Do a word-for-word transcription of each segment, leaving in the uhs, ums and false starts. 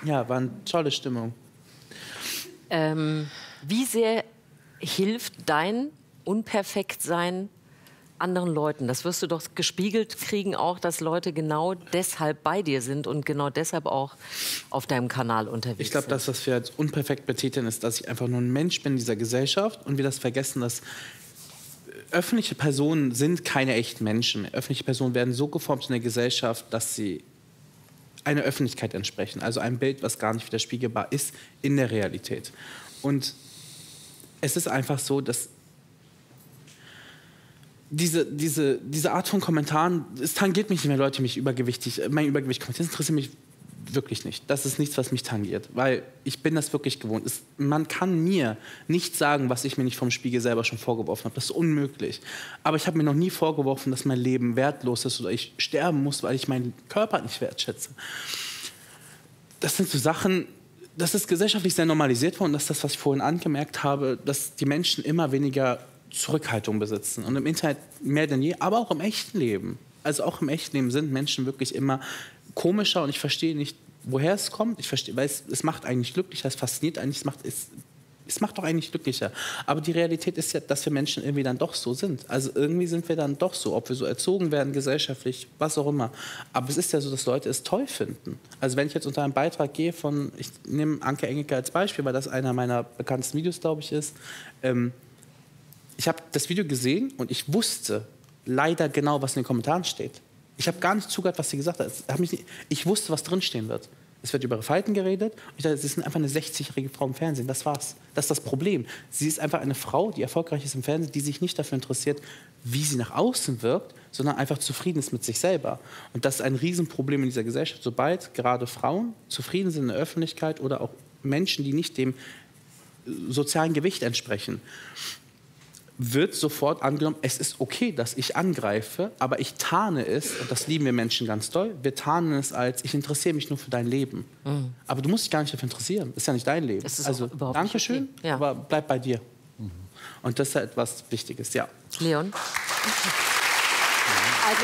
Ja, war eine tolle Stimmung. Ähm, wie sehr hilft dein Unperfektsein anderen Leuten? Das wirst du doch gespiegelt kriegen auch, dass Leute genau deshalb bei dir sind und genau deshalb auch auf deinem Kanal unterwegs sind. Ich glaube, das, was wir als unperfekt betiteln, ist, dass ich einfach nur ein Mensch bin in dieser Gesellschaft und wir das vergessen, dass öffentliche Personen sind keine echten Menschen mehr. Öffentliche Personen werden so geformt in der Gesellschaft, dass sie einer Öffentlichkeit entsprechen. Also ein Bild, was gar nicht widerspiegelbar ist in der Realität. Und es ist einfach so, dass diese, diese, diese Art von Kommentaren, es tangiert mich nicht mehr, Leute, die mich übergewichtig, mein Übergewicht kommentieren, das interessiert mich wirklich nicht. Das ist nichts, was mich tangiert, weil ich bin das wirklich gewohnt. Es, man kann mir nicht sagen, was ich mir nicht vom Spiegel selber schon vorgeworfen habe. Das ist unmöglich. Aber ich habe mir noch nie vorgeworfen, dass mein Leben wertlos ist oder ich sterben muss, weil ich meinen Körper nicht wertschätze. Das sind so Sachen, das ist gesellschaftlich sehr normalisiert worden. Das ist das, was ich vorhin angemerkt habe, dass die Menschen immer weniger Zurückhaltung besitzen. Und im Internet mehr denn je, aber auch im echten Leben. Also auch im echten Leben sind Menschen wirklich immer komischer und ich verstehe nicht, woher es kommt. Ich verstehe, weil es, es macht eigentlich glücklicher, es fasziniert eigentlich, es macht, es, es macht doch eigentlich glücklicher. Aber die Realität ist ja, dass wir Menschen irgendwie dann doch so sind. Also irgendwie sind wir dann doch so, ob wir so erzogen werden, gesellschaftlich, was auch immer. Aber es ist ja so, dass Leute es toll finden. Also wenn ich jetzt unter einen Beitrag gehe von, ich nehme Anke Engelke als Beispiel, weil das einer meiner bekanntesten Videos, glaube ich, ist. Ähm, ich habe das Video gesehen und ich wusste leider genau, was in den Kommentaren steht. Ich habe gar nicht zugehört, was sie gesagt hat. Ich wusste, was drinstehen wird. Es wird über ihre Falten geredet. Und ich dachte, sie ist einfach eine sechzigjährige Frau im Fernsehen. Das war's. Das ist das Problem. Sie ist einfach eine Frau, die erfolgreich ist im Fernsehen, die sich nicht dafür interessiert, wie sie nach außen wirkt, sondern einfach zufrieden ist mit sich selber. Und das ist ein Riesenproblem in dieser Gesellschaft. Sobald gerade Frauen zufrieden sind in der Öffentlichkeit oder auch Menschen, die nicht dem sozialen Gewicht entsprechen, wird sofort angenommen, es ist okay, dass ich angreife, aber ich tarne es, und das lieben wir Menschen ganz doll, wir tarnen es als, ich interessiere mich nur für dein Leben. Mhm. Aber du musst dich gar nicht dafür interessieren, das ist ja nicht dein Leben. Also Dankeschön, okay. Ja. Aber bleib bei dir. Mhm. Und das ist ja etwas Wichtiges, ja. Leon? Also,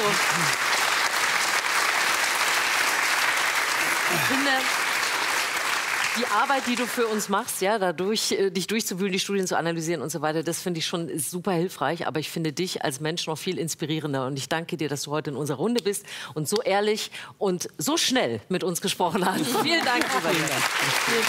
ich finde, die Arbeit, die du für uns machst, ja, dadurch, äh, dich durchzuwühlen, die Studien zu analysieren und so weiter, das finde ich schon super hilfreich. Aber ich finde dich als Mensch noch viel inspirierender. Und ich danke dir, dass du heute in unserer Runde bist und so ehrlich und so schnell mit uns gesprochen hast. Vielen Dank, lieber Leon. Vielen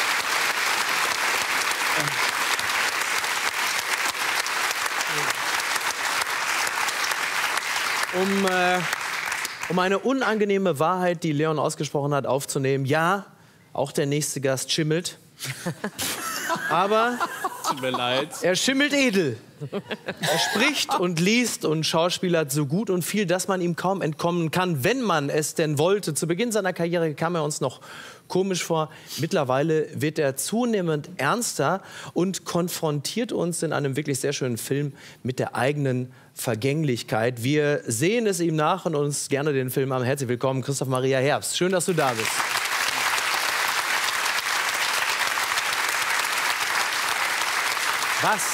Dank. Um, äh, um eine unangenehme Wahrheit, die Leon ausgesprochen hat, aufzunehmen. Ja, auch der nächste Gast schimmelt. Aber tut mir leid. Er schimmelt edel. Er spricht und liest und schauspielert so gut und viel, dass man ihm kaum entkommen kann, wenn man es denn wollte. Zu Beginn seiner Karriere kam er uns noch komisch vor. Mittlerweile wird er zunehmend ernster und konfrontiert uns in einem wirklich sehr schönen Film mit der eigenen Vergänglichkeit. Wir sehen es ihm nach und uns gerne den Film an. Herzlich willkommen, Christoph Maria Herbst. Schön, dass du da bist. Was?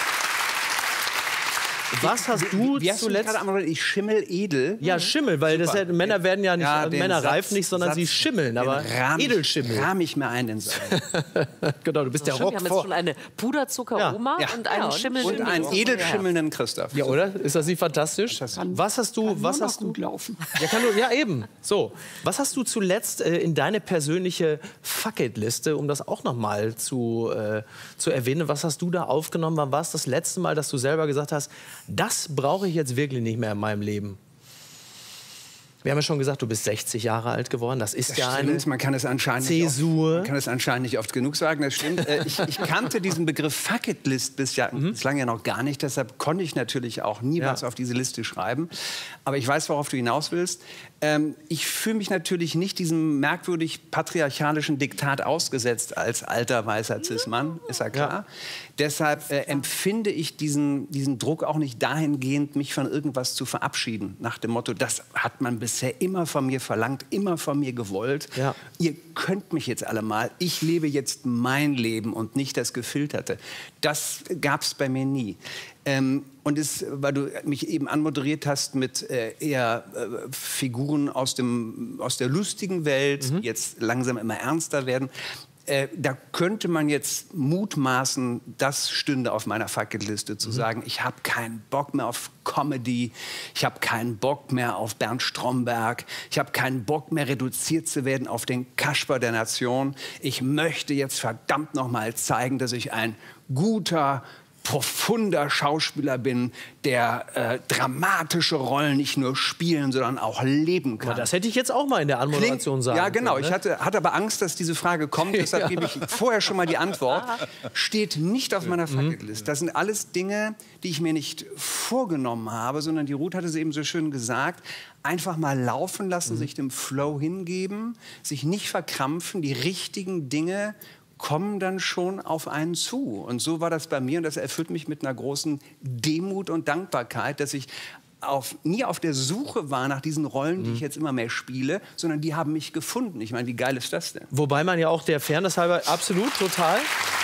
Was hast du wie, wie hast zuletzt? Du ich schimmel edel. Ja, Schimmel, weil das ja, Männer werden ja nicht, ja, Männer Satz, reifen nicht, sondern Satz, sie schimmeln, aber Edelschimmel. Rahm ich mir ein in Sein. Genau, du bist der Rock. Wir haben jetzt schon eine Puderzucker-Oma ja. und einen ja, schimmelnden und einen edelschimmelnden Christoph. Ja, oder? Ist das nicht fantastisch? Was hast du? Kann was nur hast noch gut du? laufen. Ja, kann du, ja, eben. So, was hast du zuletzt äh, in deine persönliche Fuck-it-Liste, um das auch noch mal zu äh, zu erwähnen? Was hast du da aufgenommen? Wann war es das letzte Mal, dass du selber gesagt hast, das brauche ich jetzt wirklich nicht mehr in meinem Leben? Wir haben ja schon gesagt, du bist sechzig Jahre alt geworden. Das ist das ja stimmt. eine man kann es anscheinend Zäsur. Nicht oft, man kann es anscheinend nicht oft genug sagen. Das stimmt. äh, ich, ich kannte diesen Begriff Fuck-it-List bislang mhm. bislang ja noch gar nicht. Deshalb konnte ich natürlich auch nie ja. was auf diese Liste schreiben. Aber ich weiß, worauf du hinaus willst. Ähm, ich fühle mich natürlich nicht diesem merkwürdig patriarchalischen Diktat ausgesetzt als alter weißer Cis-Mann, ist ja klar. Ja. Deshalb äh, empfinde ich diesen, diesen Druck auch nicht dahingehend, mich von irgendwas zu verabschieden. Nach dem Motto, das hat man bisher immer von mir verlangt, immer von mir gewollt. Ja. Ihr könnt mich jetzt alle mal. Ich lebe jetzt mein Leben und nicht das Gefilterte. Das gab es bei mir nie. Ähm, und es, weil du mich eben anmoderiert hast mit äh, eher äh, Figuren aus, dem, aus der lustigen Welt, mhm. die jetzt langsam immer ernster werden. Äh, da könnte man jetzt mutmaßen, das stünde auf meiner Fucketliste, zu mhm. sagen, ich habe keinen Bock mehr auf Comedy, ich habe keinen Bock mehr auf Bernd Stromberg, ich habe keinen Bock mehr reduziert zu werden auf den Kasper der Nation. Ich möchte jetzt verdammt noch mal zeigen, dass ich ein guter, profunder Schauspieler bin, der äh, dramatische Rollen nicht nur spielen, sondern auch leben kann. Aber das hätte ich jetzt auch mal in der Anmoderation Klingt, sagen Ja, genau. können, ne? Ich hatte, hatte aber Angst, dass diese Frage kommt. Deshalb ja. gebe ich vorher schon mal die Antwort. Steht nicht auf meiner Fucketliste. Das sind alles Dinge, die ich mir nicht vorgenommen habe, sondern die Ruth hatte es eben so schön gesagt, einfach mal laufen lassen, mhm. sich dem Flow hingeben, sich nicht verkrampfen, die richtigen Dinge kommen dann schon auf einen zu. Und so war das bei mir und das erfüllt mich mit einer großen Demut und Dankbarkeit, dass ich auf, nie auf der Suche war nach diesen Rollen, die ich jetzt immer mehr spiele, sondern die haben mich gefunden. Ich meine, wie geil ist das denn? Wobei man ja auch der Fairness halber, absolut, total.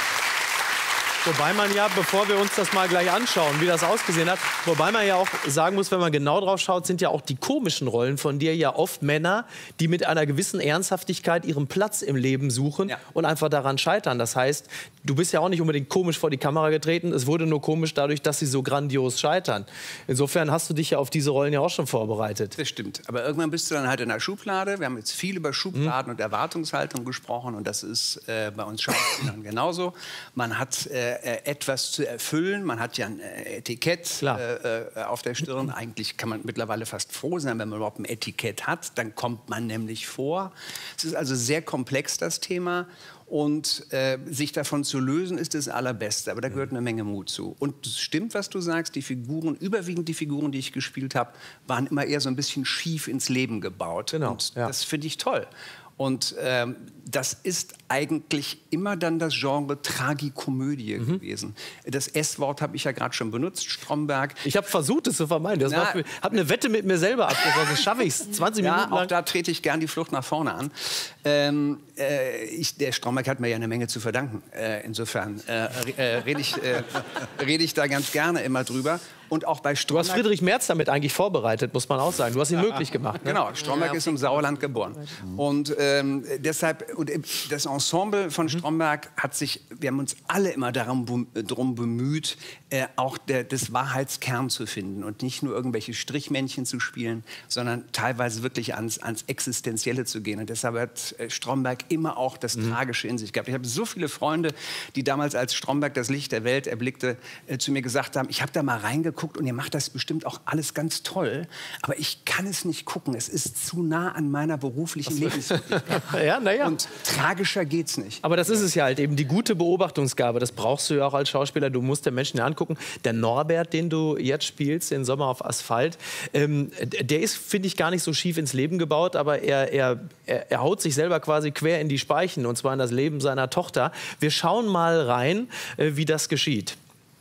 Wobei man ja, bevor wir uns das mal gleich anschauen, wie das ausgesehen hat, wobei man ja auch sagen muss, wenn man genau drauf schaut, sind ja auch die komischen Rollen von dir ja oft Männer, die mit einer gewissen Ernsthaftigkeit ihren Platz im Leben suchen ja. und einfach daran scheitern. Das heißt, du bist ja auch nicht unbedingt komisch vor die Kamera getreten, es wurde nur komisch dadurch, dass sie so grandios scheitern. Insofern hast du dich ja auf diese Rollen ja auch schon vorbereitet. Das stimmt, aber irgendwann bist du dann halt in der Schublade. Wir haben jetzt viel über Schubladen mhm. und Erwartungshaltung gesprochen und das ist äh, bei uns Schauspielern genauso. Man hat äh, etwas zu erfüllen. Man hat ja ein äh, Etikett äh, äh, auf der Stirn. Eigentlich kann man mittlerweile fast froh sein, wenn man überhaupt ein Etikett hat. Dann kommt man nämlich vor. Es ist also sehr komplex, das Thema. Und äh, sich davon zu lösen, ist das Allerbeste. Aber da gehört eine Menge Mut zu. Und es stimmt, was du sagst. Die Figuren, überwiegend die Figuren, die ich gespielt habe, waren immer eher so ein bisschen schief ins Leben gebaut. Genau, Und ja. das finde ich toll. Und ähm, das ist eigentlich immer dann das Genre Tragikomödie mhm. gewesen. Das S-Wort habe ich ja gerade schon benutzt, Stromberg. Ich habe versucht, es zu vermeiden. Ich habe eine Wette mit mir selber abgeschlossen. Schaffe ich es zwanzig ja, Minuten lang? Auch da trete ich gern die Flucht nach vorne an. Ähm, äh, ich, der Stromberg hat mir ja eine Menge zu verdanken. Äh, insofern äh, äh, rede ich, äh, red ich da ganz gerne immer drüber. Und auch bei Stromberg. Du hast Friedrich Merz damit eigentlich vorbereitet, muss man auch sagen. Du hast ihn möglich gemacht. Ne? Genau, Stromberg ja. ist im Sauerland geboren. Und ähm, deshalb, und das Ensemble von Stromberg hat sich, wir haben uns alle immer darum, darum bemüht, äh, auch der, das Wahrheitskern zu finden und nicht nur irgendwelche Strichmännchen zu spielen, sondern teilweise wirklich ans, ans Existenzielle zu gehen. Und deshalb hat äh, Stromberg immer auch das mhm. Tragische in sich gehabt. Ich habe so viele Freunde, die damals, als Stromberg das Licht der Welt erblickte, äh, zu mir gesagt haben, ich habe da mal reingeguckt, und ihr macht das bestimmt auch alles ganz toll, aber ich kann es nicht gucken. Es ist zu nah an meiner beruflichen Lebenswirklichkeit. ja, na ja. Und tragischer geht's nicht. Aber das ist es ja halt eben, die gute Beobachtungsgabe. Das brauchst du ja auch als Schauspieler. Du musst den Menschen ja angucken. Der Norbert, den du jetzt spielst, den Sommer auf Asphalt, ähm, der ist, finde ich, gar nicht so schief ins Leben gebaut, aber er, er, er, er haut sich selber quasi quer in die Speichen, und zwar in das Leben seiner Tochter. Wir schauen mal rein, äh, wie das geschieht.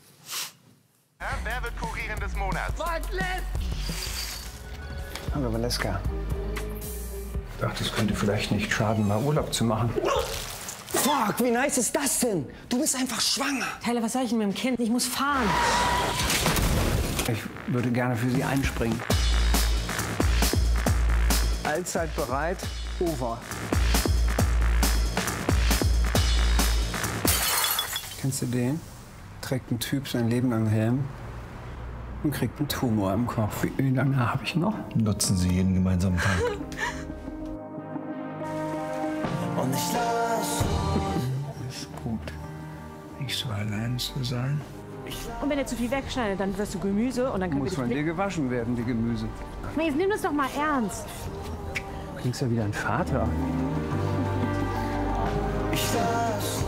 Wer wird Kurieren des Monats? Hallo Valeska. Ich dachte, es könnte vielleicht nicht schaden, mal Urlaub zu machen. Fuck, wie nice ist das denn? Du bist einfach schwanger. Tyler, was soll ich denn mit dem Kind? Ich muss fahren. Ich würde gerne für Sie einspringen. Allzeit bereit, over. Kennst du den? Trägt ein Typ sein Leben lang Helm und kriegt einen Tumor im Kopf. Wie lange habe ich noch? Nutzen Sie jeden gemeinsamen Tag. Und ich lass. Ist gut, nicht so allein zu sein. Und wenn er zu viel wegschneidet, dann wirst du Gemüse und dann können Muss wir von dir gewaschen werden, die Gemüse. Nee, jetzt nimm das doch mal ernst. Du klingst ja wieder ein Vater. Ich lass.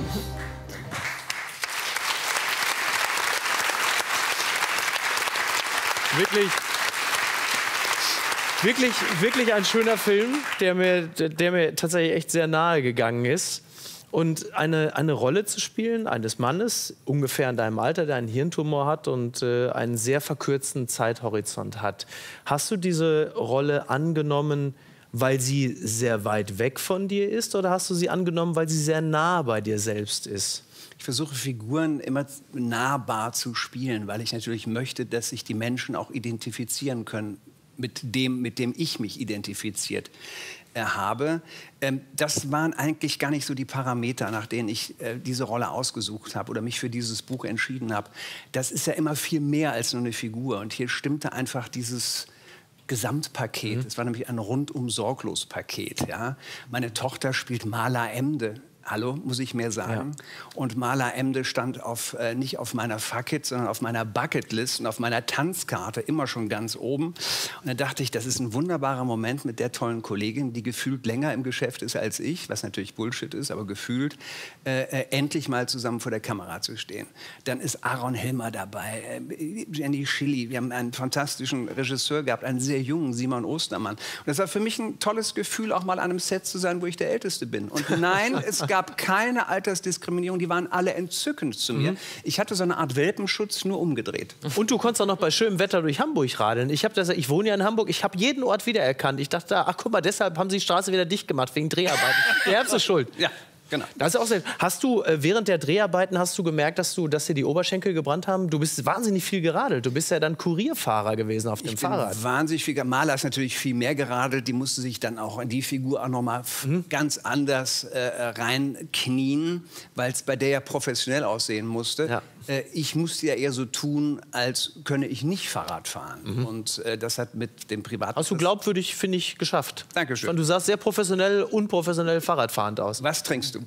Wirklich, wirklich, wirklich ein schöner Film, der mir, der mir tatsächlich echt sehr nahe gegangen ist. Und eine, eine Rolle zu spielen, eines Mannes, ungefähr in deinem Alter, der einen Hirntumor hat und äh, einen sehr verkürzten Zeithorizont hat. Hast du diese Rolle angenommen, weil sie sehr weit weg von dir ist, oder hast du sie angenommen, weil sie sehr nah bei dir selbst ist? Ich versuche Figuren immer nahbar zu spielen, weil ich natürlich möchte, dass sich die Menschen auch identifizieren können mit dem, mit dem ich mich identifiziert äh, habe. Ähm, das waren eigentlich gar nicht so die Parameter, nach denen ich äh, diese Rolle ausgesucht habe oder mich für dieses Buch entschieden habe. Das ist ja immer viel mehr als nur eine Figur. Und hier stimmte einfach dieses Gesamtpaket. Es mhm. war nämlich ein rundum sorglos Paket. Ja? Meine Tochter spielt Mala Emde. Hallo, muss ich mehr sagen. Ja. Und Mala Emde stand auf, äh, nicht auf meiner Fuck-It, sondern auf meiner Bucketlist und auf meiner Tanzkarte immer schon ganz oben. Und dann dachte ich, das ist ein wunderbarer Moment mit der tollen Kollegin, die gefühlt länger im Geschäft ist als ich, was natürlich Bullshit ist, aber gefühlt, äh, äh, endlich mal zusammen vor der Kamera zu stehen. Dann ist Aaron Hilmer dabei, äh, Jenny Schilly, wir haben einen fantastischen Regisseur gehabt, einen sehr jungen Simon Ostermann. Und das war für mich ein tolles Gefühl, auch mal an einem Set zu sein, wo ich der Älteste bin. Und nein, es gab gab keine Altersdiskriminierung, die waren alle entzückend zu mir. Mhm. Ich hatte so eine Art Welpenschutz, nur umgedreht. Und du konntest auch noch bei schönem Wetter durch Hamburg radeln. Ich, hab das, ich wohne ja in Hamburg, ich habe jeden Ort wiedererkannt. Ich dachte, ach guck mal, deshalb haben sie die Straße wieder dicht gemacht, wegen Dreharbeiten. Der Herbst ist schuld. Ja. Genau. Das ist auch sehr, hast du äh, während der Dreharbeiten hast du gemerkt, dass du, dass dir die Oberschenkel gebrannt haben? Du bist wahnsinnig viel geradelt. Du bist ja dann Kurierfahrer gewesen auf dem ich Fahrrad. Bin wahnsinnig viel. Maler ist natürlich viel mehr geradelt. Die musste sich dann auch in die Figur auch noch mal mhm. ganz anders äh, reinknien, weil es bei der ja professionell aussehen musste. Ja. Äh, ich musste ja eher so tun, als könne ich nicht Fahrrad fahren. Mhm. Und äh, das hat mit dem privaten... Hast du glaubwürdig, finde ich, geschafft. Dankeschön. Du sahst sehr professionell, unprofessionell Fahrradfahrend aus. Was trinkst du?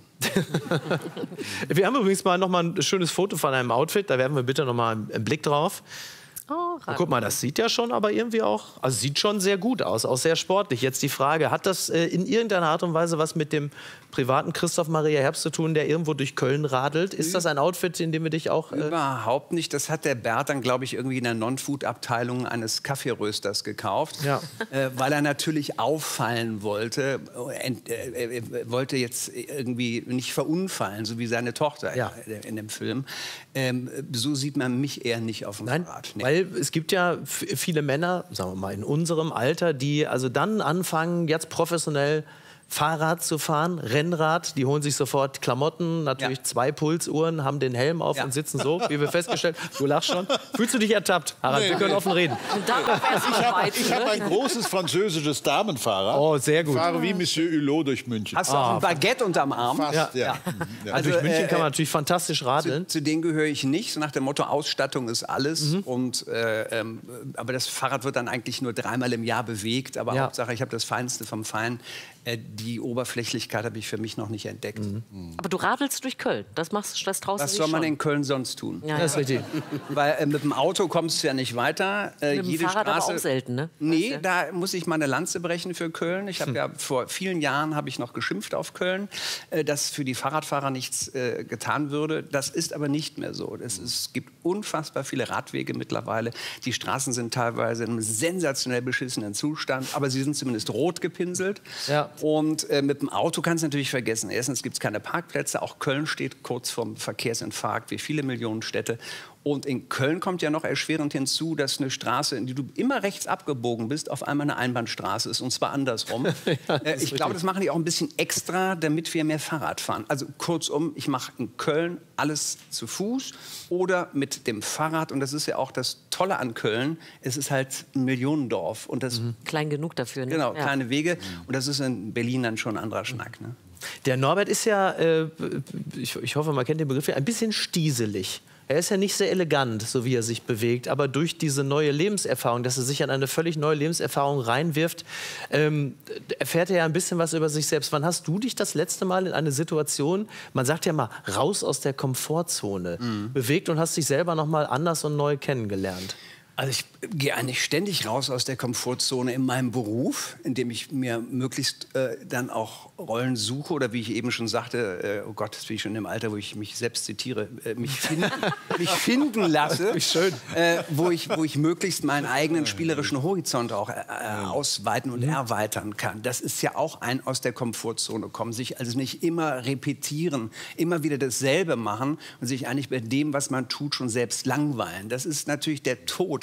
Wir haben übrigens mal noch mal ein schönes Foto von einem Outfit. Da werfen wir bitte noch mal einen Blick drauf. Oh, guck mal, das sieht ja schon aber irgendwie auch, also sieht schon sehr gut aus, auch sehr sportlich. Jetzt die Frage, hat das äh, in irgendeiner Art und Weise was mit dem privaten Christoph Maria Herbst zu tun, der irgendwo durch Köln radelt? Ist das ein Outfit, in dem wir dich auch... Äh Überhaupt nicht. Das hat der Bert dann, glaube ich, irgendwie in der Non-Food-Abteilung eines Kaffeerösters gekauft, ja. äh, weil er natürlich auffallen wollte. Ent, äh, er wollte jetzt irgendwie nicht verunfallen, so wie seine Tochter ja. in dem Film. Ähm, so sieht man mich eher nicht auf dem Nein, Fahrrad. Nee. Weil es gibt ja viele Männer, sagen wir mal in unserem Alter, die also dann anfangen, jetzt professionell Fahrrad zu fahren, Rennrad, die holen sich sofort Klamotten, natürlich ja. zwei Pulsuhren, haben den Helm auf ja. und sitzen so, wie wir festgestellt haben. Du lachst schon. Fühlst du dich ertappt? Harald, nee, wir können nee. offen reden. Ich habe hab ein großes französisches Damenfahrrad. Oh, sehr gut. Ich fahre wie Monsieur Hulot durch München. Hast du auch ein Baguette unterm Arm? Fast, ja. ja. ja. Also durch München äh, kann man natürlich fantastisch radeln. Zu, zu denen gehöre ich nicht, so nach dem Motto, Ausstattung ist alles. Mhm. Und, äh, ähm, aber das Fahrrad wird dann eigentlich nur dreimal im Jahr bewegt. Aber ja. Hauptsache, ich habe das Feinste vom Feinen. Die Oberflächlichkeit habe ich für mich noch nicht entdeckt. Mhm. Aber du radelst durch Köln, das machst das draußen. Was soll man schon in Köln sonst tun? Ja, das ist richtig. Weil äh, mit dem Auto kommst du ja nicht weiter. Äh, mit dem jede Fahrrad Straße, aber auch selten, ne? Nee, weißt du? Da muss ich mal eine Lanze brechen für Köln. Ich habe hm. ja vor vielen Jahren habe ich noch geschimpft auf Köln, äh, dass für die Fahrradfahrer nichts äh, getan würde. Das ist aber nicht mehr so. Es, ist, es gibt unfassbar viele Radwege mittlerweile. Die Straßen sind teilweise in einem sensationell beschissenen Zustand, aber sie sind zumindest rot gepinselt. Ja. Und äh, mit dem Auto kannst du natürlich vergessen. Erstens gibt es keine Parkplätze. Auch Köln steht kurz vorm Verkehrsinfarkt, wie viele Millionen Städte. Und in Köln kommt ja noch erschwerend hinzu, dass eine Straße, in die du immer rechts abgebogen bist, auf einmal eine Einbahnstraße ist. Und zwar andersrum. ja, äh, ich glaube, das machen die auch ein bisschen extra, damit wir mehr Fahrrad fahren. Also kurzum, ich mache in Köln alles zu Fuß oder mit dem Fahrrad. Und das ist ja auch das Tolle an Köln. Es ist halt ein Millionendorf. Und das mhm. klein genug dafür. Ne? Genau, ja. kleine Wege. Und das ist in Berlin dann schon ein anderer Schnack. Ne? Der Norbert ist ja, äh, ich, ich hoffe, man kennt den Begriff, ein bisschen stieselig. Er ist ja nicht sehr elegant, so wie er sich bewegt, aber durch diese neue Lebenserfahrung, dass er sich an eine völlig neue Lebenserfahrung reinwirft, ähm, erfährt er ja ein bisschen was über sich selbst. Wann hast du dich das letzte Mal in eine Situation, man sagt ja mal, raus aus der Komfortzone, mhm. bewegt und hast dich selber noch mal anders und neu kennengelernt? Also ich gehe eigentlich ständig raus aus der Komfortzone in meinem Beruf, indem ich mir möglichst äh, dann auch Rollen suche oder wie ich eben schon sagte, äh, oh Gott, jetzt bin ich schon im Alter, wo ich mich selbst zitiere, äh, mich, finden, mich finden lasse, wie schön. Äh, wo, ich, wo ich möglichst meinen eigenen spielerischen Horizont auch äh, ausweiten und mhm. erweitern kann. Das ist ja auch ein aus der Komfortzone kommen, sich also nicht immer repetieren, immer wieder dasselbe machen und sich eigentlich bei dem, was man tut, schon selbst langweilen. Das ist natürlich der Tod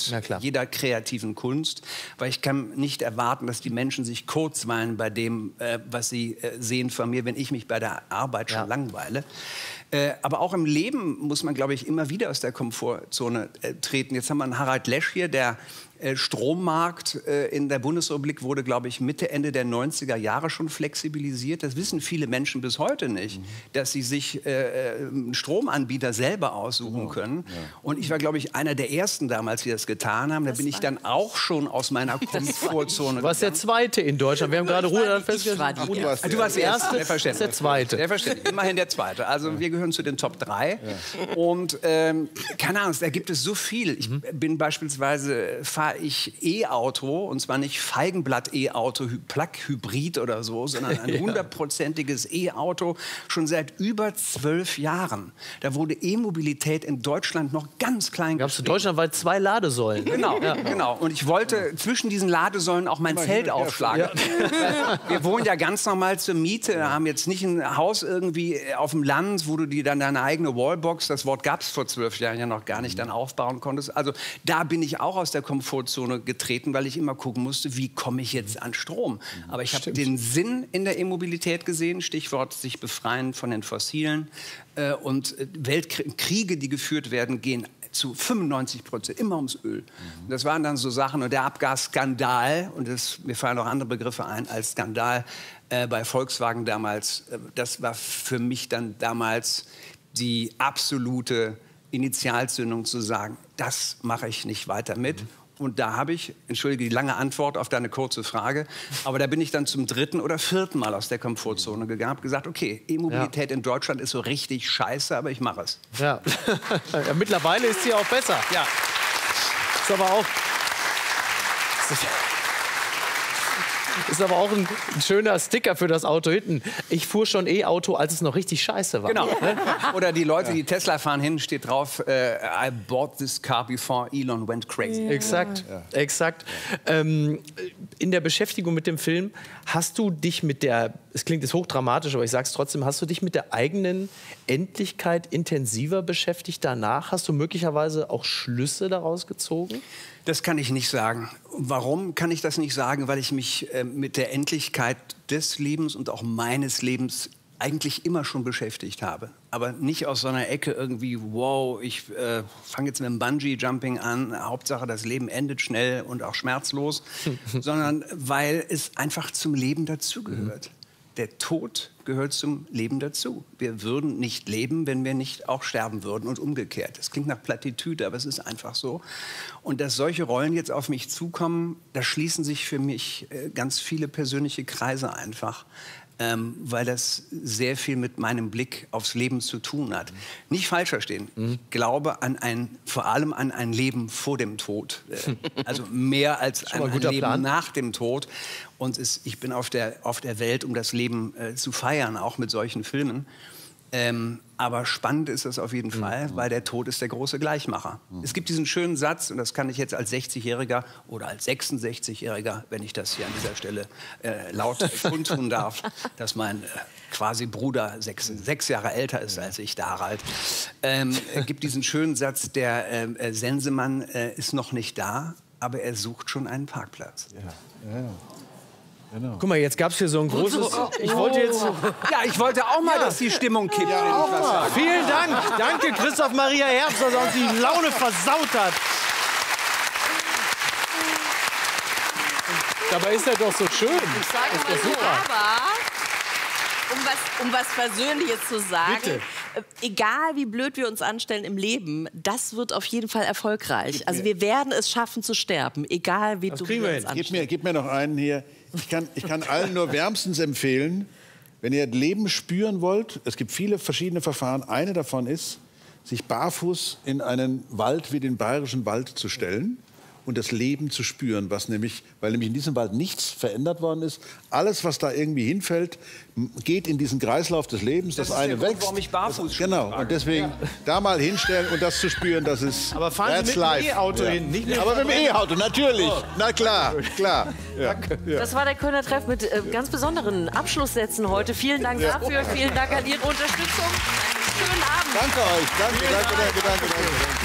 jeder kreativen Kunst, weil ich kann nicht erwarten, dass die Menschen sich kurzweilen bei dem, äh, was sie äh, sehen von mir, wenn ich mich bei der Arbeit schon ja. langweile. Äh, aber auch im Leben muss man, glaube ich, immer wieder aus der Komfortzone äh, treten. Jetzt haben wir einen Harald Lesch hier, der äh, Strommarkt äh, in der Bundesrepublik wurde, glaube ich, Mitte, Ende der neunziger Jahre schon flexibilisiert. Das wissen viele Menschen bis heute nicht, mhm. dass sie sich äh, einen Stromanbieter selber aussuchen können. Ja. Und ich war, glaube ich, einer der Ersten damals, die das getan haben. Da bin ich dann auch schon aus meiner Komfortzone. Du warst der Zweite in Deutschland. Wir haben gerade Ruhe festgestellt. Du warst der, warst der Erste. Selbstverständlich. Der Zweite. Selbstverständlich. Immerhin der Zweite. Also wir gehören zu den Top drei. Ja. Und ähm, keine Ahnung, da gibt es so viel. Ich mhm. bin beispielsweise, fahre ich E-Auto, und zwar nicht Feigenblatt-E-Auto, Plug-Hybrid oder so, sondern ein hundertprozentiges E-Auto schon seit über zwölf Jahren. Da wurde E-Mobilität in Deutschland noch ganz klein. Gab es deutschlandweit zwei Ladesäulen. Genau, ja. genau. Und ich wollte zwischen diesen Ladesäulen auch mein Zelt aufschlagen. Ja. Wir wohnen ja ganz normal zur Miete, haben jetzt nicht ein Haus irgendwie auf dem Land, wo du dir dann deine eigene Wallbox, das Wort gab es vor zwölf Jahren ja noch gar nicht, dann aufbauen konntest. Also da bin ich auch aus der Komfortzone getreten, weil ich immer gucken musste, wie komme ich jetzt an Strom. Aber ich habe den Sinn in der E-Mobilität gesehen, Stichwort sich befreien von den Fossilen. Äh, und Weltkriege, die geführt werden, gehen zu fünfundneunzig Prozent immer ums Öl. Mhm. Das waren dann so Sachen, und der Abgasskandal, und das, mir fallen auch andere Begriffe ein als Skandal, äh, bei Volkswagen damals, äh, das war für mich dann damals die absolute Initialzündung zu sagen, das mache ich nicht weiter mit. Mhm. Und da habe ich, entschuldige die lange Antwort auf deine kurze Frage, aber da bin ich dann zum dritten oder vierten Mal aus der Komfortzone gegangen, habe gesagt, okay, E-Mobilität ja. in Deutschland ist so richtig scheiße, aber ich mache es. Ja. ja, mittlerweile ist sie auch besser. Ja. Ist aber auch... Ist aber auch ein, ein schöner Sticker für das Auto hinten. Ich fuhr schon E-Auto, als es noch richtig scheiße war. Genau. Oder die Leute, die Tesla fahren, hinten steht drauf, äh, I bought this car before Elon went crazy. Ja. Exakt, ja. exakt. Ähm, in der Beschäftigung mit dem Film hast du dich mit der, es klingt jetzt hochdramatisch, aber ich sage es trotzdem, hast du dich mit der eigenen Endlichkeit intensiver beschäftigt danach? Hast du möglicherweise auch Schlüsse daraus gezogen? Das kann ich nicht sagen. Warum kann ich das nicht sagen? Weil ich mich äh, mit der Endlichkeit des Lebens und auch meines Lebens eigentlich immer schon beschäftigt habe. Aber nicht aus so einer Ecke irgendwie, wow, ich äh, fange jetzt mit dem Bungee-Jumping an, Hauptsache das Leben endet schnell und auch schmerzlos, sondern weil es einfach zum Leben dazugehört. Der Tod gehört zum Leben dazu. Wir würden nicht leben, wenn wir nicht auch sterben würden und umgekehrt. Das klingt nach Plattitüde, aber es ist einfach so. Und dass solche Rollen jetzt auf mich zukommen, da schließen sich für mich äh, ganz viele persönliche Kreise einfach. Ähm, weil das sehr viel mit meinem Blick aufs Leben zu tun hat. Nicht falsch verstehen. Mhm. Ich glaube an ein, vor allem an ein Leben vor dem Tod. Äh, also mehr als an ein Leben Plan. nach dem Tod. Und es, ich bin auf der, auf der Welt, um das Leben äh, zu feiern, auch mit solchen Filmen. Ähm, aber spannend ist das auf jeden Fall, mhm. weil der Tod ist der große Gleichmacher. Mhm. Es gibt diesen schönen Satz, und das kann ich jetzt als sechzigjähriger oder als sechsundsechzigjähriger, wenn ich das hier an dieser Stelle äh, laut kundtun darf, dass mein äh, quasi Bruder sechs, sechs Jahre älter ist als ich, der Harald, ähm, äh, gibt diesen schönen Satz, der äh, Sensemann äh, ist noch nicht da, aber er sucht schon einen Parkplatz. Ja. Ja. Genau. Guck mal, jetzt gab es hier so ein großes... Ich wollte jetzt... Ja, ich wollte auch mal, ja. dass die Stimmung kippt. Ja, was sagen. Vielen Dank. Danke, Christoph Maria Herbst, dass er uns die Laune versaut hat. Dabei ist er doch so schön. Ich sage mal so, aber um was, um was Persönliches zu sagen, Bitte. Egal wie blöd wir uns anstellen im Leben, das wird auf jeden Fall erfolgreich. Also wir werden es schaffen zu sterben, egal wie das du wir uns hin. anstellst. Gib mir, gib mir noch einen hier. Ich kann, ich kann allen nur wärmstens empfehlen, wenn ihr Leben spüren wollt, es gibt viele verschiedene Verfahren. Eine davon ist, sich barfuß in einen Wald wie den Bayerischen Wald zu stellen und das Leben zu spüren, was nämlich, weil nämlich in diesem Wald nichts verändert worden ist. Alles, was da irgendwie hinfällt, geht in diesen Kreislauf des Lebens. Das, das eine ist der wächst. Grund, warum ich barfuß Genau. Und deswegen ja. da mal hinstellen und das zu spüren, das ist. Aber fahren Sie mit dem E-Auto ja. hin, nicht mit Aber mit dem E-Auto, natürlich. Oh. Na klar, klar. Ja. Danke. Ja. Das war der Kölner Treff mit äh, ganz besonderen Abschlusssätzen heute. Vielen Dank ja. dafür. Vielen Dank an Ihre Unterstützung. Schönen Abend. Danke euch. Danke, danke, danke, danke, danke.